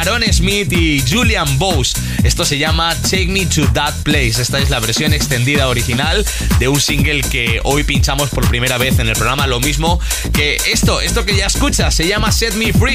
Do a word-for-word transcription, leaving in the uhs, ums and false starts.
Aaron Smith y Julian Bose. Esto se llama Take Me to That Place. Esta es la versión extendida original de un single que hoy pinchamos por primera vez en el programa. Lo mismo que esto, esto que ya escuchas, se llama Set Me Free.